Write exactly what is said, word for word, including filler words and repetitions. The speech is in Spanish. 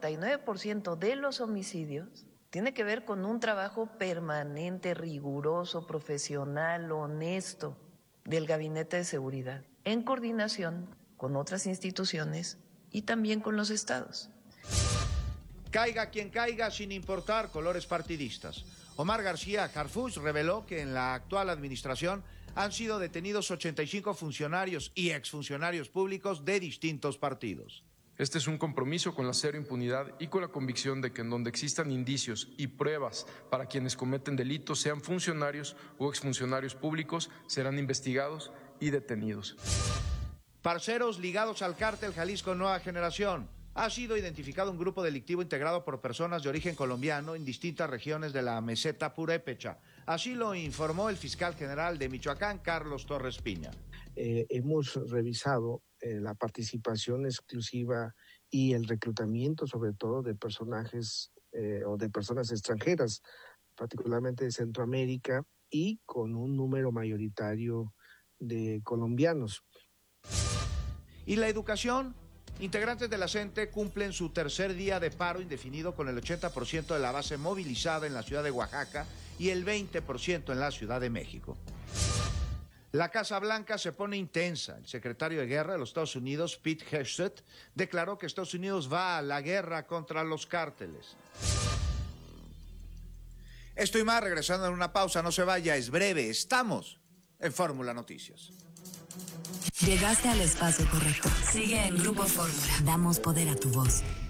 noventa y nueve por ciento de los homicidios tiene que ver con un trabajo permanente, riguroso, profesional, honesto del Gabinete de Seguridad, en coordinación con otras instituciones y también con los estados. Caiga quien caiga, sin importar colores partidistas. Omar García Harfuch reveló que en la actual administración han sido detenidos ochenta y cinco funcionarios y exfuncionarios públicos de distintos partidos. Este es un compromiso con la cero impunidad y con la convicción de que en donde existan indicios y pruebas para quienes cometen delitos, sean funcionarios o exfuncionarios públicos, serán investigados y detenidos. Parceros ligados al cártel Jalisco Nueva Generación. Ha sido identificado un grupo delictivo integrado por personas de origen colombiano en distintas regiones de la meseta purépecha. Así lo informó el fiscal general de Michoacán, Carlos Torres Piña. Eh, hemos revisado eh, la participación exclusiva y el reclutamiento, sobre todo, de personajes eh, o de personas extranjeras, particularmente de Centroamérica, y con un número mayoritario de colombianos. ¿Y la educación? Integrantes de la CENTE cumplen su tercer día de paro indefinido con el ochenta por ciento de la base movilizada en la ciudad de Oaxaca y el veinte por ciento en la Ciudad de México. La Casa Blanca se pone intensa. El secretario de Guerra de los Estados Unidos, Pete Hegseth, declaró que Estados Unidos va a la guerra contra los cárteles. Esto y más, regresando en una pausa, no se vaya, es breve, estamos en Fórmula Noticias. Llegaste al espacio correcto. Sigue en Grupo Fórmula. Damos poder a tu voz.